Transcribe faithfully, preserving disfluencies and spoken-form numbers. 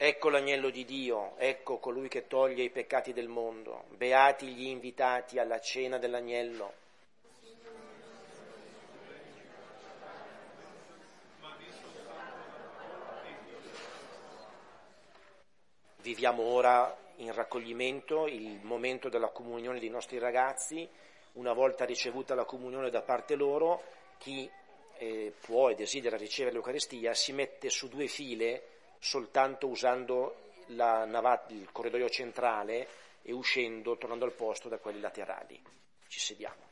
Ecco l'agnello di Dio, ecco colui che toglie i peccati del mondo. Beati gli invitati alla cena dell'agnello. Viviamo ora in raccoglimento il momento della comunione dei nostri ragazzi. Una volta ricevuta la comunione da parte loro, chi eh, può e desidera ricevere l'Eucaristia si mette su due file soltanto usando la navata, il corridoio centrale e uscendo, tornando al posto da quelli laterali. Ci sediamo.